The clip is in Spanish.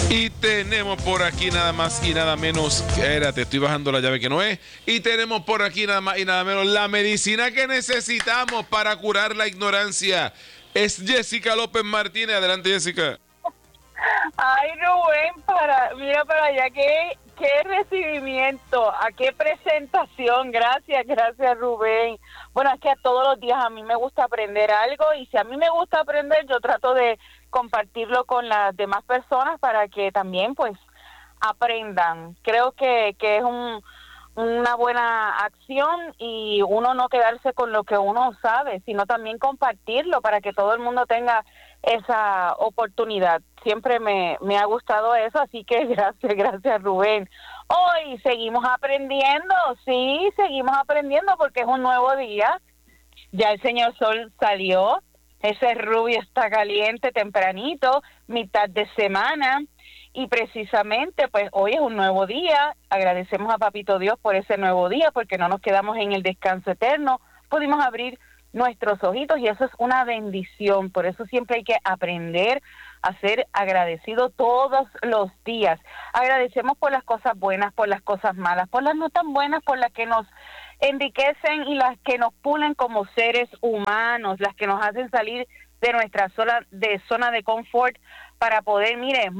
Y tenemos por aquí nada más y nada menos, espérate, estoy bajando la llave que no es. Y tenemos por aquí nada más y nada menos la medicina que necesitamos para curar la ignorancia. Es Jessica López Martínez. Adelante, Jessica. Ay, Rubén, mira para allá, qué recibimiento, a qué presentación, gracias Rubén. Bueno, es que a todos los días a mí me gusta aprender algo y si a mí me gusta aprender, yo trato de compartirlo con las demás personas para que también pues aprendan. Creo que es una buena acción y uno no quedarse con lo que uno sabe, sino también compartirlo para que todo el mundo tenga esa oportunidad. Siempre me ha gustado eso, así que gracias Rubén. Hoy seguimos aprendiendo, sí, seguimos aprendiendo porque es un nuevo día. Ya el señor Sol salió, ese rubio está caliente tempranito, mitad de semana. Y precisamente, pues hoy es un nuevo día, agradecemos a Papito Dios por ese nuevo día, porque no nos quedamos en el descanso eterno, pudimos abrir nuestros ojitos y eso es una bendición, por eso siempre hay que aprender a ser agradecido todos los días. Agradecemos por las cosas buenas, por las cosas malas, por las no tan buenas, por las que nos enriquecen y las que nos pulen como seres humanos, las que nos hacen salir de nuestra zona de confort para poder, mire,